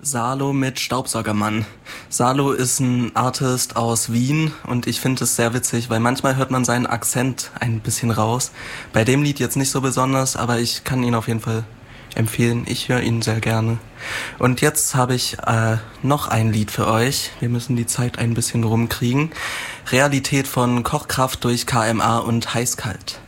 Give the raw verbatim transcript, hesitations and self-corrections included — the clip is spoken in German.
Salo mit Staubsaugermann. Salo ist ein Artist aus Wien und ich finde es sehr witzig, weil manchmal hört man seinen Akzent ein bisschen raus. Bei dem Lied jetzt nicht so besonders, aber ich kann ihn auf jeden Fall empfehlen. Ich höre ihn sehr gerne. Und jetzt habe ich äh, noch ein Lied für euch. Wir müssen die Zeit ein bisschen rumkriegen. Realität von Kochkraft durch K M A und Heißkalt.